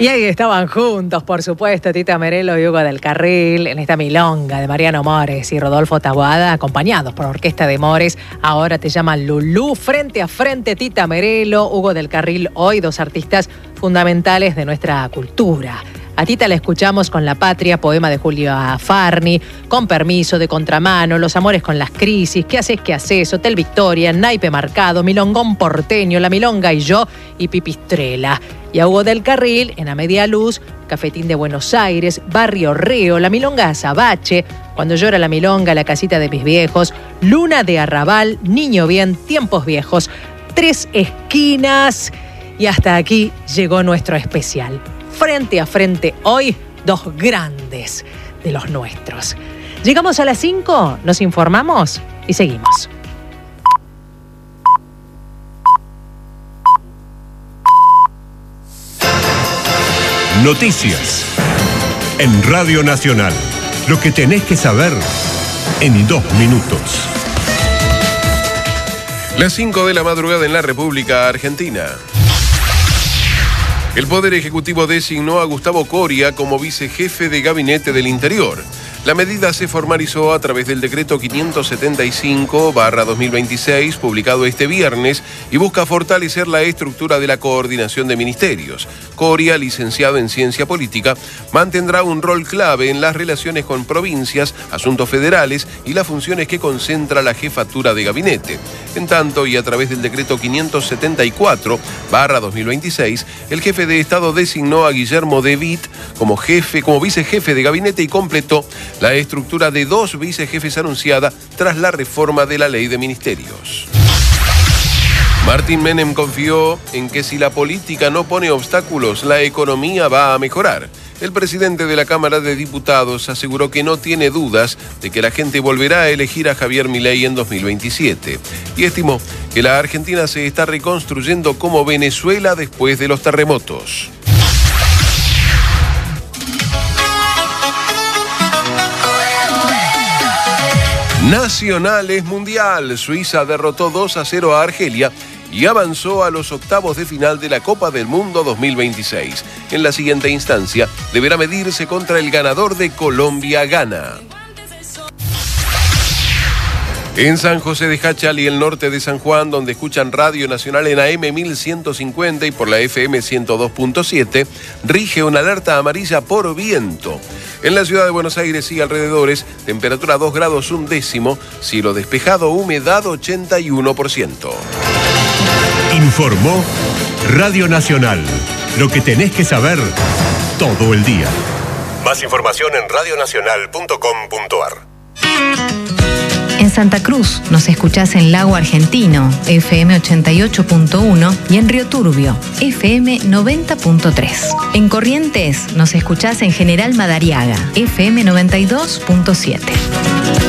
Y ahí estaban juntos, por supuesto, Tita Merelo y Hugo del Carril, en esta milonga de Mariano Mores y Rodolfo Taboada, acompañados por Orquesta de Mores. Ahora te llaman Lulú. Frente a frente, Tita Merelo, Hugo del Carril, hoy dos artistas fundamentales de nuestra cultura. A Tita la escuchamos con La Patria, poema de Julia Farni, Con Permiso, De Contramano, Los Amores con las Crisis, ¿Qué haces? Hotel Victoria, Naipe Marcado, Milongón Porteño, La Milonga y Yo y Pipistrela. Y a Hugo del Carril, en A Media Luz, Cafetín de Buenos Aires, Barrio Reo, La Milonga Azabache, Cuando llora la milonga, La casita de mis viejos, Luna de Arrabal, Niño bien, Tiempos viejos, Tres esquinas. Y hasta aquí llegó nuestro especial. Frente a frente hoy, dos grandes de los nuestros. Llegamos a las 5, nos informamos y seguimos. Noticias en Radio Nacional. Lo que tenés que saber en 2 minutos. Las 5 de la madrugada en la República Argentina. El Poder Ejecutivo designó a Gustavo Coria como vicejefe de Gabinete del Interior. La medida se formalizó a través del decreto 575/2026, publicado este viernes, y busca fortalecer la estructura de la coordinación de ministerios. Coria, licenciado en Ciencia Política, mantendrá un rol clave en las relaciones con provincias, asuntos federales y las funciones que concentra la jefatura de gabinete. En tanto, y a través del decreto 574/2026, el jefe de Estado designó a Guillermo De Witt como vicejefe de gabinete y completó la estructura de 2 vicejefes anunciada tras la reforma de la ley de ministerios. Martín Menem confió en que si la política no pone obstáculos, la economía va a mejorar. El presidente de la Cámara de Diputados aseguró que no tiene dudas de que la gente volverá a elegir a Javier Milei en 2027 y estimó que la Argentina se está reconstruyendo como Venezuela después de los terremotos. Nacional es mundial. Suiza derrotó 2-0 a Argelia y avanzó a los octavos de final de la Copa del Mundo 2026. En la siguiente instancia deberá medirse contra el ganador de Colombia-Ghana. En San José de Jáchal y el norte de San Juan, donde escuchan Radio Nacional en AM 1150 y por la FM 102.7, rige una alerta amarilla por viento. En la ciudad de Buenos Aires y alrededores, temperatura 2 grados 1 décimo, cielo despejado, humedad 81%. Informó Radio Nacional. Lo que tenés que saber todo el día. Más información en radionacional.com.ar. En Santa Cruz nos escuchás en Lago Argentino, FM 88.1 y en Río Turbio, FM 90.3. En Corrientes nos escuchás en General Madariaga, FM 92.7.